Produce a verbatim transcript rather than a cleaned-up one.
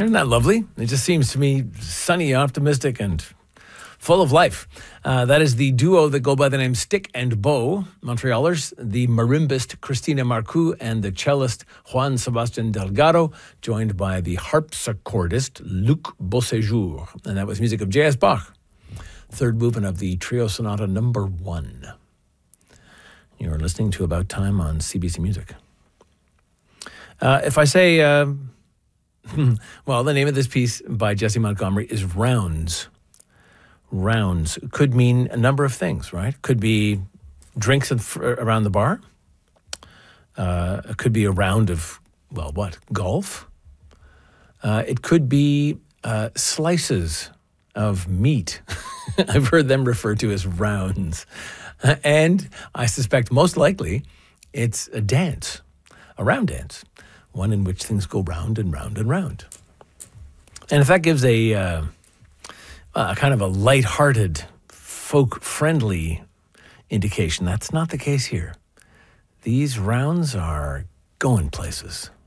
Isn't that lovely? It just seems to me sunny, optimistic, and full of life. Uh, that is the duo that go by the name Stick and Bow, Montrealers, the marimbist Christina Marcoux and the cellist Juan Sebastian Delgado, joined by the harpsichordist Luc Beauséjour. And that was music of J S. Bach, third movement of the Trio Sonata number one. You're listening to About Time on C B C Music. Uh, if I say, uh, well, the name of this piece by Jesse Montgomery is Rounds. Rounds could mean a number of things, right? Could be drinks around the bar. Uh, it could be a round of, well, what? Golf. Uh, it could be uh, slices of meat. I've heard them referred to as rounds. And I suspect most likely it's a dance, a round dance, one in which things go round and round and round. And if that gives a... Uh, Uh, kind of a light-hearted, folk-friendly indication. That's not the case here. These rounds are going places.